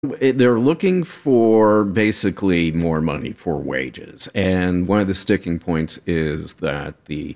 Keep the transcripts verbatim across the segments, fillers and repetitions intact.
They're looking for basically more money for wages. And one of the sticking points is that the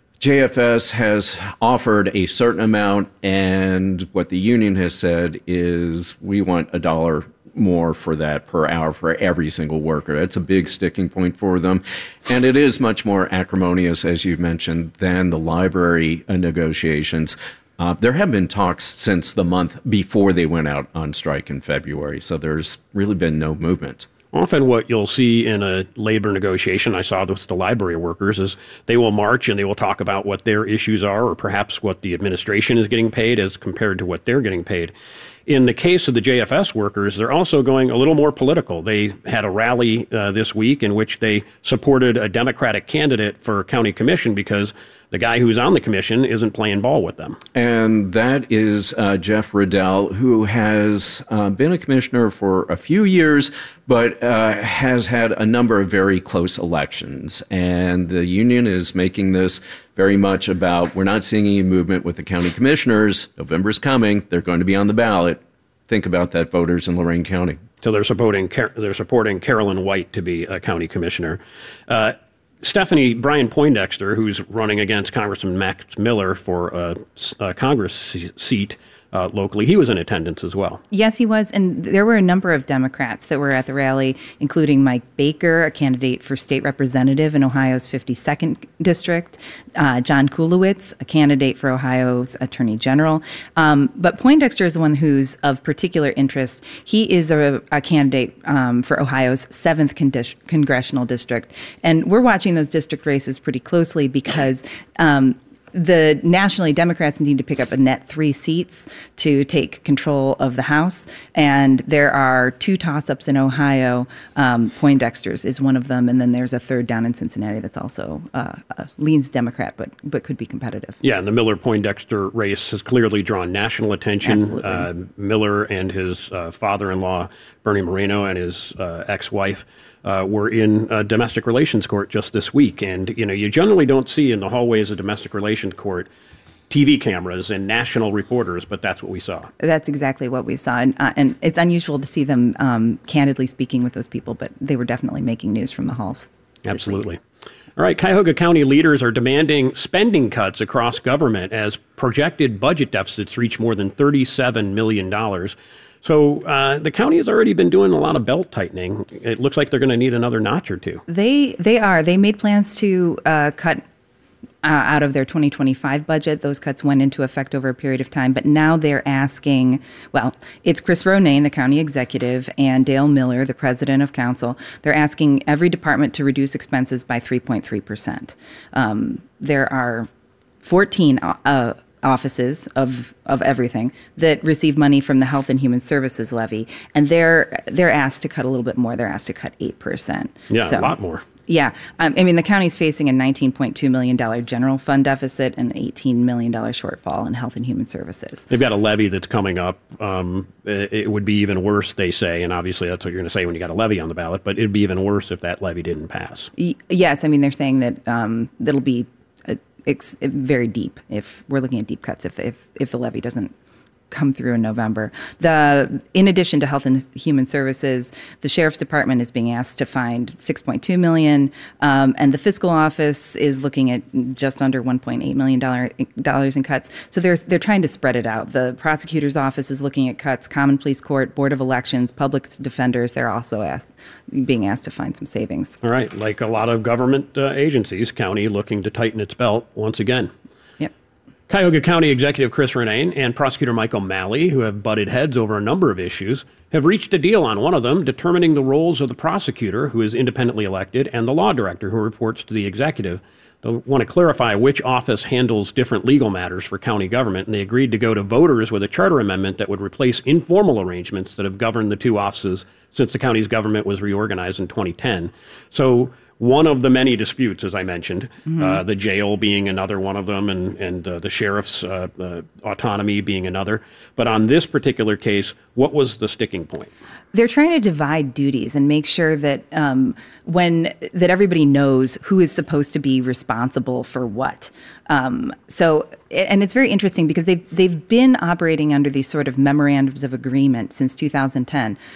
J F S has offered a certain amount, and what the union has said is we want a dollar more for that per hour for every single worker. That's a big sticking point for them. And it is much more acrimonious, as you mentioned, than the library negotiations. Uh, there have been talks since the month before they went out on strike in February, so there's really been no movement. Often what you'll see in a labor negotiation, I saw this with the library workers, is they will march and they will talk about what their issues are or perhaps what the administration is getting paid as compared to what they're getting paid. In the case of the J F S workers, they're also going a little more political. They had a rally uh, this week in which they supported a Democratic candidate for county commission because the guy who's on the commission isn't playing ball with them. And that is uh, Jeff Riddell, who has uh, been a commissioner for a few years, but uh, has had a number of very close elections. And the union is making this very much about, we're not seeing any movement with the county commissioners. November's coming. They're going to be on the ballot. Think about that, voters in Lorain County. So they're supporting they're supporting Carolyn White to be a county commissioner. Uh, Stephanie, Brian Poindexter, who's running against Congressman Max Miller for a, a Congress seat uh, locally, he was in attendance as well. Yes, he was. And there were a number of Democrats that were at the rally, including Mike Baker, a candidate for state representative in Ohio's fifty-second district, uh, John Kulowitz, a candidate for Ohio's attorney general. Um, but Poindexter is the one who's of particular interest. He is a, a candidate um, for Ohio's seventh condi- congressional district. And we're watching those district races pretty closely because um, the nationally Democrats need to pick up a net three seats to take control of the House. And there are two toss-ups in Ohio. Um, Poindexter's is one of them. And then there's a third down in Cincinnati that's also uh, uh, leans Democrat, but but could be competitive. Yeah, and the Miller-Poindexter race has clearly drawn national attention. Absolutely. Uh, Miller and his uh, father-in-law, Bernie Moreno, and his uh, ex-wife Uh, were in a domestic relations court just this week. And, you know, you generally don't see in the hallways of domestic relations court T V cameras and national reporters, but that's what we saw. That's exactly what we saw. And, uh, and it's unusual to see them um, candidly speaking with those people, but they were definitely making news from the halls. Absolutely. All right, Cuyahoga County leaders are demanding spending cuts across government as projected budget deficits reach more than thirty-seven million dollars. So uh, the county has already been doing a lot of belt tightening. It looks like they're going to need another notch or two. They they are. They made plans to uh, cut uh, out of their twenty twenty-five budget. Those cuts went into effect over a period of time. But now they're asking, well, it's Chris Ronayne, the county executive, and Dale Miller, the president of council. They're asking every department to reduce expenses by three point three percent. Um, there are fourteen uh, offices of of everything that receive money from the Health and Human Services levy, and they're they're asked to cut a little bit more. They're asked to cut eight percent. Yeah, so, a lot more. Yeah, um, I mean the county's facing a nineteen point two million dollars general fund deficit and an eighteen million dollars shortfall in Health and Human Services. They've got a levy that's coming up. Um, it, it would be even worse, they say, and obviously that's what you're going to say when you got a levy on the ballot. But it'd be even worse if that levy didn't pass. Y- yes, I mean they're saying that um, that'll be It's very deep if we're looking at deep cuts if the, if if the levy doesn't come through in November. The in addition to Health and Human Services, the Sheriff's Department is being asked to find six point two million dollars, um, and the Fiscal Office is looking at just under one point eight million dollars in cuts. So they're they're trying to spread it out. The Prosecutor's Office is looking at cuts. Common Police Court, Board of Elections, Public Defenders, they're also asked, being asked to find some savings. All right, like a lot of government uh, agencies, county looking to tighten its belt once again. Cuyahoga County Executive Chris Ronayne and Prosecutor Mike O'Malley, who have butted heads over a number of issues, have reached a deal on one of them, determining the roles of the prosecutor, who is independently elected, and the law director, who reports to the executive. They want to clarify which office handles different legal matters for county government, and they agreed to go to voters with a charter amendment that would replace informal arrangements that have governed the two offices since the county's government was reorganized in twenty ten. So one of the many disputes, as I mentioned, mm-hmm. uh, the jail being another one of them, and, and uh, the sheriff's uh, uh, autonomy being another. But on this particular case, what was the sticking point? They're trying to divide duties and make sure that um, when that everybody knows who is supposed to be responsible for what. Um, so, and it's very interesting because they've they've been operating under these sort of memorandums of agreement since two thousand ten.